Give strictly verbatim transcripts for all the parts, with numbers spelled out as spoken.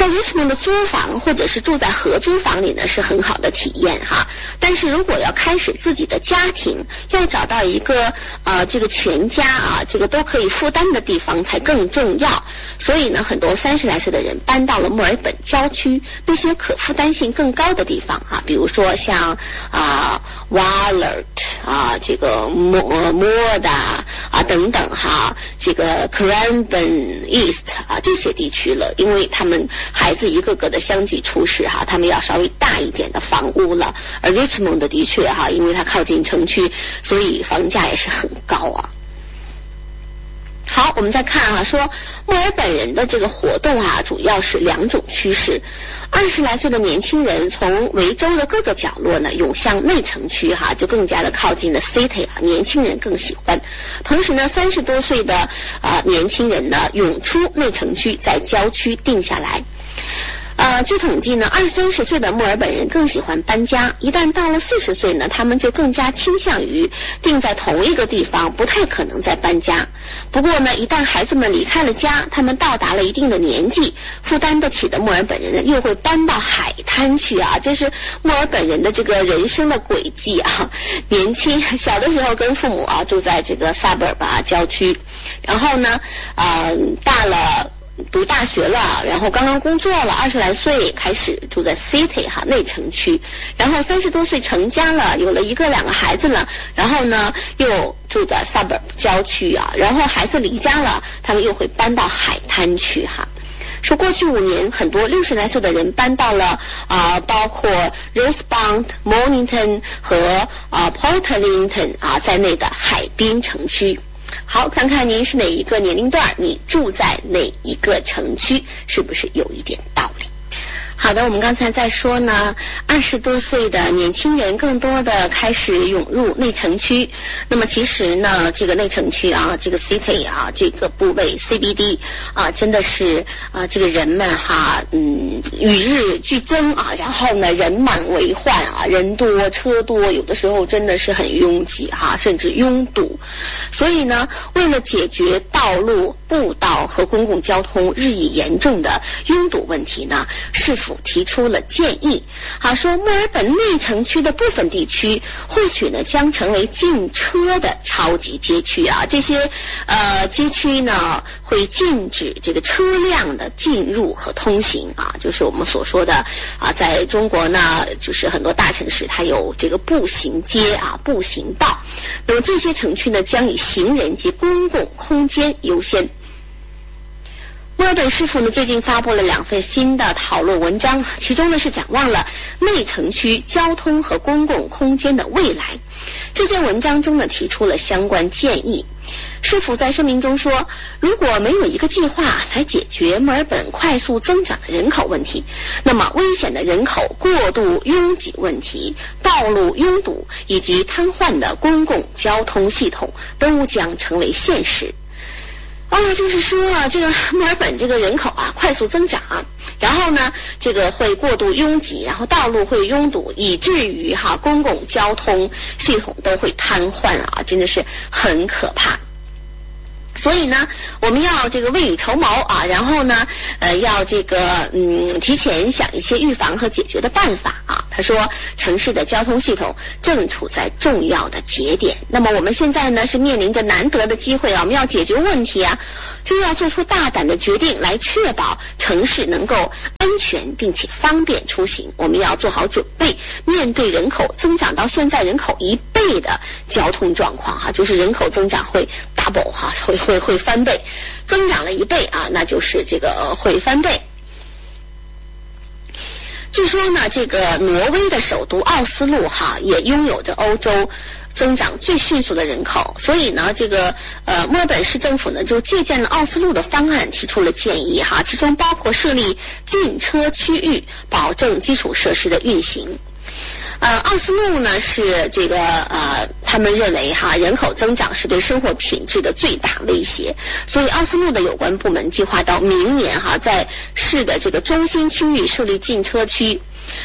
在 Richmond 的租房或者是住在合租房里呢是很好的体验哈，但是如果要开始自己的家庭，要找到一个呃这个全家啊这个都可以负担的地方才更重要。所以呢，很多三十来岁的人搬到了墨尔本郊区那些可负担性更高的地方啊，比如说像啊 Wallert 啊这个莫莫达啊等等哈，这个 Cranbourne East 啊这些地区了，因为他们孩子一个个的相继出世哈，他们要稍微大一点的房屋了。而 Richmond 的确哈，因为它靠近城区，所以房价也是很高啊。好，我们再看啊，说墨尔本人的这个活动啊，主要是两种趋势。二十来岁的年轻人从维州的各个角落呢涌向内城区哈，就更加的靠近了 city 啊，年轻人更喜欢。同时呢，三十多岁的啊、呃、年轻人呢涌出内城区，在郊区定下来。呃，据统计呢，二三十岁的墨尔本人更喜欢搬家，一旦到了四十岁呢，他们就更加倾向于定在同一个地方，不太可能再搬家。不过呢，一旦孩子们离开了家，他们到达了一定的年纪，负担得起的墨尔本人呢，又会搬到海滩去啊，这是墨尔本人的这个人生的轨迹啊。年轻小的时候跟父母啊住在这个 suburb 啊郊区，然后呢，呃，大了。读大学了，然后刚刚工作了，二十来岁开始住在 city 哈内城区，然后三十多岁成家了，有了一个两个孩子了，然后呢又住在 suburb 郊区啊，然后孩子离家了，他们又会搬到海滩去哈。说过去五年，很多六十来岁的人搬到了啊、呃，包括 Rosebank、Mornington 和啊、呃、Portlington 啊在内的海滨城区。好，看看您是哪一个年龄段，你住在哪一个城区，是不是有一点道理？好的，我们刚才在说呢，二十多岁的年轻人更多的开始涌入内城区。那么其实呢，这个内城区啊，这个 city 啊，这个部位 C B D 啊，真的是啊，这个人们哈，嗯，与日俱增啊，然后呢，人满为患啊，人多车多，有的时候真的是很拥挤哈，甚至拥堵。所以呢，为了解决道路、步道和公共交通日益严重的拥堵问题呢，市府提出了建议，啊，说墨尔本内城区的部分地区或许呢将成为禁车的超级街区啊，这些呃街区呢会禁止这个车辆的进入和通行啊，就是我们所说的啊，在中国呢，就是很多大城市它有这个步行街啊、步行道，那么这些城区呢将以行人及公共空间优先。墨尔本市府呢最近发布了两份新的讨论文章，其中呢是展望了内城区交通和公共空间的未来。这些文章中呢提出了相关建议。市府在声明中说，如果没有一个计划来解决墨尔本快速增长的人口问题，那么危险的人口过度拥挤问题、道路拥堵以及瘫痪的公共交通系统都将成为现实。啊，就是说啊，这个墨尔本这个人口啊快速增长，然后呢，这个会过度拥挤，然后道路会拥堵，以至于哈公共交通系统都会瘫痪啊，真的是很可怕。所以呢，我们要这个未雨绸缪啊，然后呢，呃，要这个嗯提前想一些预防和解决的办法啊。他说，城市的交通系统正处在重要的节点。那么我们现在呢是面临着难得的机会啊，我们要解决问题啊，就要做出大胆的决定，来确保城市能够安全并且方便出行。我们要做好准备，面对人口增长到现在人口一倍的交通状况哈、啊，就是人口增长会 double 哈、啊，会会会翻倍，增长了一倍啊，那就是这个会翻倍。据说呢，这个挪威的首都奥斯陆哈也拥有着欧洲增长最迅速的人口，所以呢，这个呃墨尔本市政府呢就借鉴了奥斯陆的方案，提出了建议哈，其中包括设立禁车区域，保证基础设施的运行。呃，奥斯陆呢是这个呃，他们认为哈人口增长是对生活品质的最大威胁，所以奥斯陆的有关部门计划到明年哈在市的这个中心区域设立禁车区。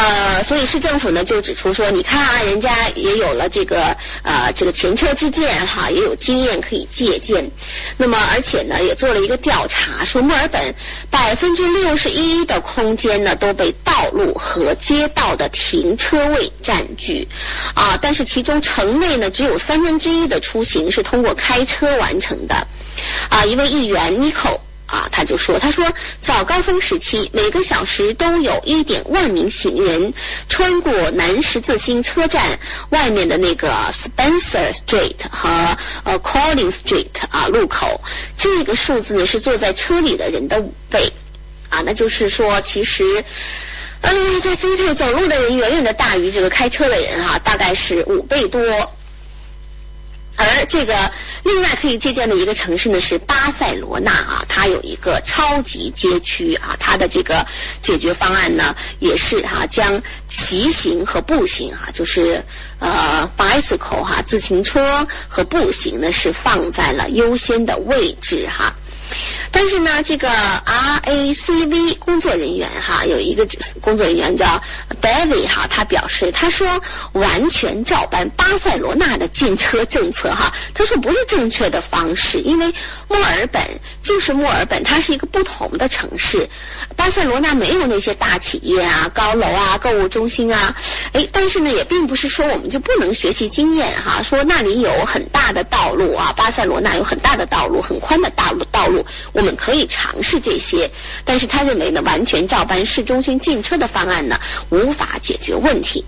呃，所以市政府呢就指出说，你看啊，人家也有了这个呃这个前车之鉴哈，也有经验可以借鉴。那么而且呢也做了一个调查，说墨尔本百分之六十一的空间呢都被道路和街道的停车位占据啊，但是其中城内呢只有三分之一的出行是通过开车完成的啊。一位议员 Nico啊，他就说，他说早高峰时期每个小时都有 一点五万名行人穿过南十字星车站外面的那个 Spencer Street 和呃 Collins Street 啊路口，这个数字呢是坐在车里的人的五倍啊，那就是说其实呃在 City 走路的人远远的大于这个开车的人哈、啊，大概是五倍多。而这个另外可以借鉴的一个城市呢是巴塞罗那啊，它有一个超级街区啊，它的这个解决方案呢也是哈、啊，将骑行和步行啊，就是呃 bicycle 哈、啊，自行车和步行呢是放在了优先的位置哈。但是呢，这个 R A C V 工作人员哈，有一个工作人员叫 David 哈，他表示，他说完全照搬巴塞罗那的禁车政策哈，他说不是正确的方式，因为墨尔本就是墨尔本，它是一个不同的城市，巴塞罗那没有那些大企业啊、高楼啊、购物中心啊，哎，但是呢，也并不是说我们就不能学习经验哈，说那里有很大的道路啊，巴塞罗那有很大的道路，很宽的大路道路。我们可以尝试这些，但是他认为呢，完全照搬市中心禁车的方案呢，无法解决问题。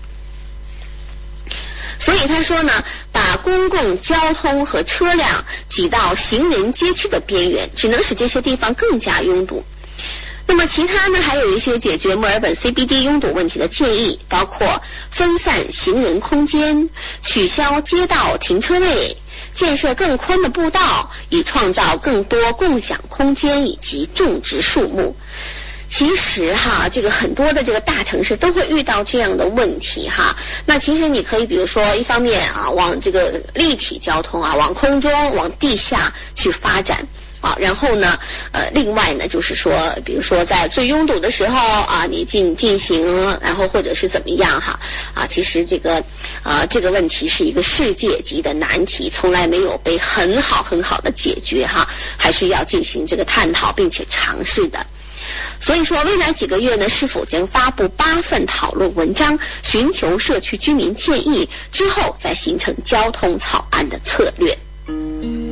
所以他说呢，把公共交通和车辆挤到行人街区的边缘，只能使这些地方更加拥堵。那么其他呢，还有一些解决墨尔本 C B D 拥堵问题的建议，包括分散行人空间、取消街道停车位、建设更宽的步道，以创造更多共享空间，以及种植树木。其实哈，这个很多的这个大城市都会遇到这样的问题哈。那其实你可以比如说，一方面啊，往这个立体交通啊，往空中、往地下去发展。啊，然后呢，呃，另外呢，就是说，比如说在最拥堵的时候啊，你进进行，然后或者是怎么样哈，啊，其实这个啊这个问题是一个世界级的难题，从来没有被很好很好的解决哈，还是要进行这个探讨并且尝试的。所以说，未来几个月呢，是否将发布八份讨论文章，寻求社区居民建议，之后再形成交通草案的策略。